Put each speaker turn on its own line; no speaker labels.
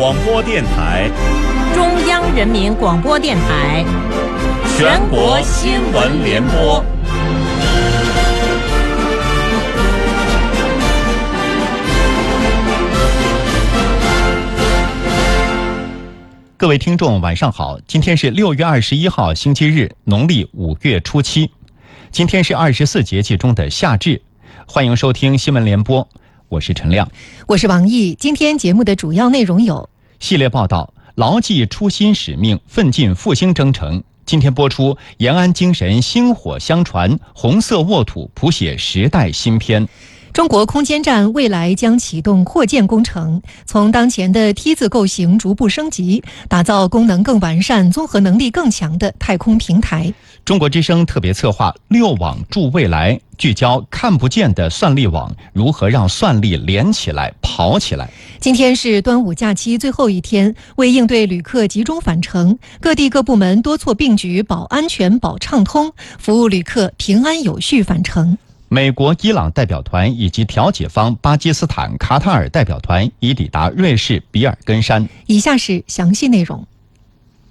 广播电台、
中央人民广播电台、
全国新闻联播。
各位听众晚上好，今天是6月21号星期日，农历5月初7，今天是24节气中的夏至，欢迎收听新闻联播，我是陈亮，
我是王毅。今天节目的主要内容有：
系列报道，牢记初心使命，奋进复兴征程。今天播出延安精神薪火相传，红色沃土谱写时代新篇。
中国空间站未来将启动扩建工程，从当前的梯子构型逐步升级，打造功能更完善、综合能力更强的太空平台。
中国之声特别策划6网助未来，聚焦看不见的算力网，如何让算力连起来、跑起来。
今天是端午假期最后一天，为应对旅客集中返程，各地各部门多措并举，保安全、保畅通，服务旅客平安有序返程。
美国、伊朗代表团以及调解方巴基斯坦、卡塔尔代表团已抵达瑞士比尔根山。
以下是详细内容。